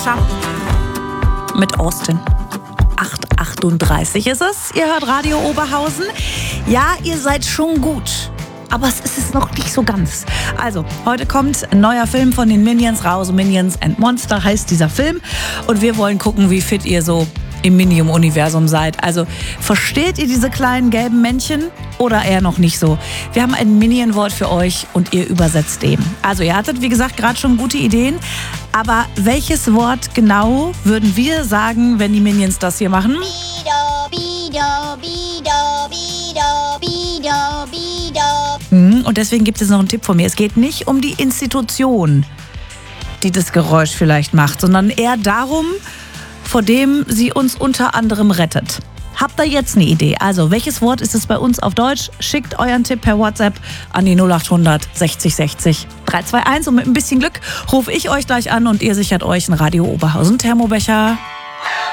Thermobächer mit Austin. 8:38 ist es. Ihr hört Radio Oberhausen. Ja, ihr seid schon gut. Aber es ist es noch nicht so ganz. Also, heute kommt ein neuer Film von den Minions raus. Minions and Monster heißt dieser Film. Und wir wollen gucken, wie fit ihr so im Minium-Universum seid. Also, versteht ihr diese kleinen gelben Männchen oder eher noch nicht so? Wir haben ein Minion-Wort für euch und ihr übersetzt eben. Also, ihr hattet, wie gesagt, gerade schon gute Ideen. Aber welches Wort genau würden wir sagen, wenn die Minions das hier machen? Und deswegen gibt es noch einen Tipp von mir. Es geht nicht um die Institution, die das Geräusch vielleicht macht, sondern eher darum, vor dem sie uns unter anderem rettet. Habt ihr jetzt eine Idee? Also, welches Wort ist es bei uns auf Deutsch? Schickt euren Tipp per WhatsApp an die 0800 60 60 321 und mit ein bisschen Glück rufe ich euch gleich an und ihr sichert euch einen Radio Oberhausen Thermobecher.